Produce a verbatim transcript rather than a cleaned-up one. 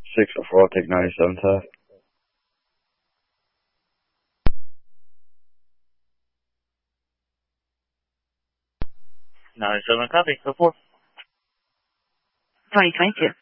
six oh four, I'll take ninety-seven Taft. ninety-seven copy. Go for twenty twenty-two.